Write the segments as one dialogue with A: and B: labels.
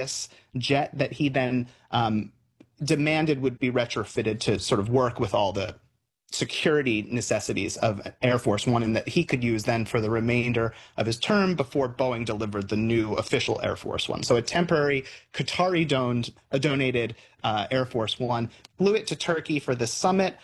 A: Sirius jet that he then demanded would be retrofitted to sort of work with all the security necessities of Air Force One, and that he could use then for the remainder of his term before Boeing delivered the new official Air Force One. So a temporary Qatari-donated Air Force One, flew it to Turkey for the summit.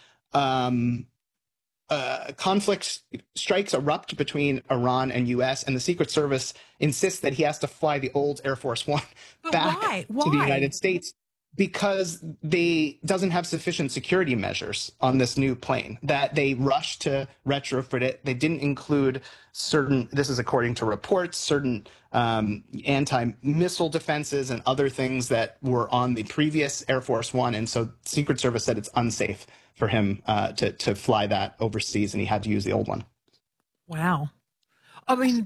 A: Conflict strikes erupt between Iran and U.S., and the Secret Service insists that he has to fly the old Air Force One back to the United States because they doesn't have sufficient security measures on this new plane, that they rushed to retrofit it. They didn't include certain, this is according to reports, certain anti-missile defenses and other things that were on the previous Air Force One. And so Secret Service said it's unsafe for him to fly that overseas, and he had to use the old one.
B: Wow. I mean,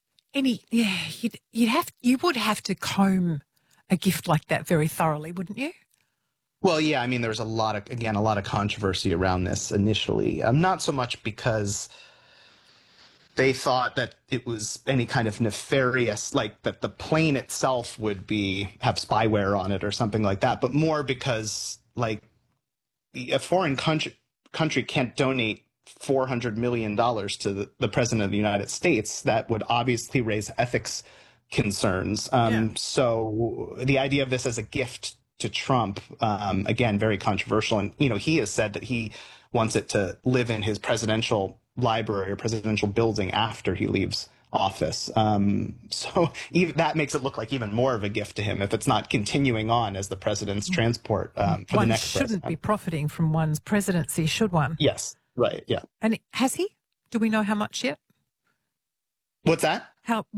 B: you would have to comb a gift like that very thoroughly, wouldn't you?
A: Well, yeah. I mean, there was a lot of controversy around this initially. Not so much because they thought that it was any kind of nefarious, like that the plane itself would have spyware on it or something like that, but more because, like, a foreign country can't donate $400 million to the president of the United States. That would obviously raise ethics concerns. So the idea of this as a gift to Trump, again, very controversial. And, he has said that he wants it to live in his presidential library or presidential building after he leaves office. So even, that makes it look like even more of a gift to him if it's not continuing on as the president's transport for the next president.
B: One shouldn't be profiting from one's presidency, should one?
A: Yes, right, yeah.
B: And has he? Do we know how much yet?
A: What's that?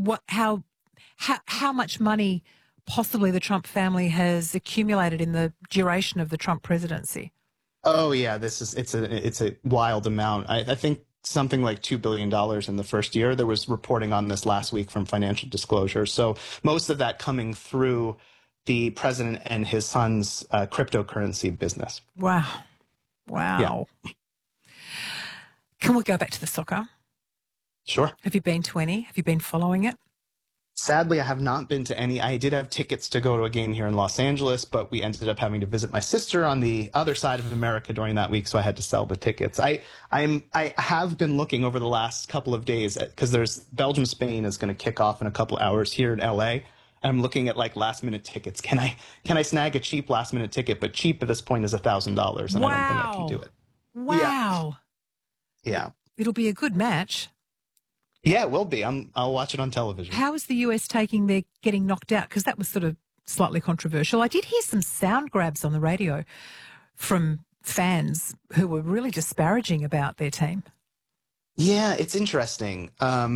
B: How much money possibly the Trump family has accumulated in the duration of the Trump presidency?
A: Oh yeah, it's a wild amount. I think something like $2 billion in the first year. There was reporting on this last week from Financial Disclosure. So most of that coming through the president and his son's cryptocurrency business.
B: Wow. Yeah. Can we go back to the soccer?
A: Sure.
B: Have you been to any? Have you been following it?
A: Sadly, I have not been to any. I did have tickets to go to a game here in Los Angeles, but we ended up having to visit my sister on the other side of America during that week, so I had to sell the tickets. I have been looking over the last couple of days because there's Belgium-Spain is going to kick off in a couple hours here in LA. And I'm looking at like last minute tickets. Can I snag a cheap last minute ticket? But cheap at this point is $1,000, and I don't think I can do it.
B: Wow.
A: Yeah.
B: It'll be a good match.
A: Yeah, it will be. I'll watch it on television.
B: How is the US taking their getting knocked out? Because that was sort of slightly controversial. I did hear some sound grabs on the radio from fans who were really disparaging about their team.
A: Yeah, it's interesting.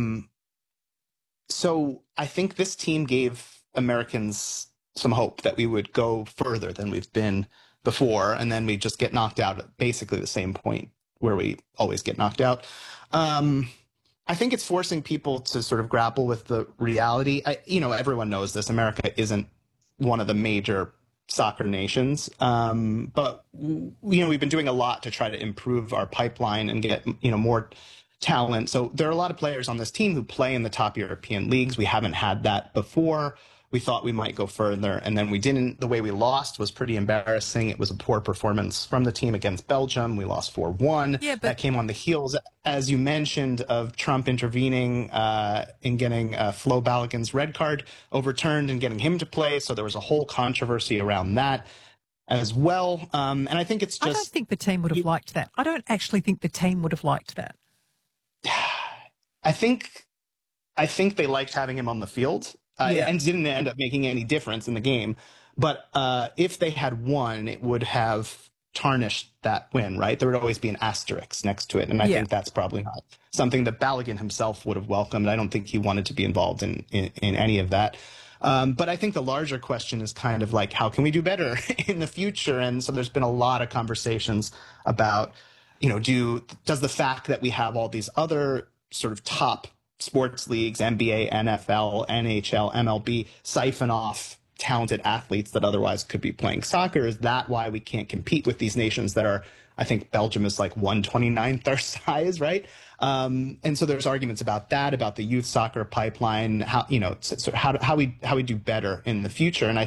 A: So I think this team gave Americans some hope that we would go further than we've been before, and then we just get knocked out at basically the same point where we always get knocked out. I think it's forcing people to sort of grapple with the reality. Everyone knows this. America isn't one of the major soccer nations, but we've been doing a lot to try to improve our pipeline and get more talent. So there are a lot of players on this team who play in the top European leagues. We haven't had that before. We thought we might go further, and then we didn't. The way we lost was pretty embarrassing. It was a poor performance from the team against Belgium. We lost 4-1.
B: Yeah, but
A: that came on the heels, as you mentioned, of Trump intervening in getting Flo Balogun's red card overturned and getting him to play. So there was a whole controversy around that as well. And I think it's just...
B: I don't think the team would have liked that. I don't actually think the team would have liked that.
A: I think they liked having him on the field. And didn't end up making any difference in the game. But if they had won, it would have tarnished that win, right? There would always be an asterisk next to it. And I think that's probably not something that Balogun himself would have welcomed. I don't think he wanted to be involved in any of that. But I think the larger question is kind of like, how can we do better in the future? And so there's been a lot of conversations about, does the fact that we have all these other sort of top sports leagues, NBA, NFL, NHL, MLB, siphon off talented athletes that otherwise could be playing soccer? Is that why we can't compete with these nations that are, I think Belgium is like 1/29th our size, right? And so there's arguments about that, about the youth soccer pipeline, how we do better in the future. And I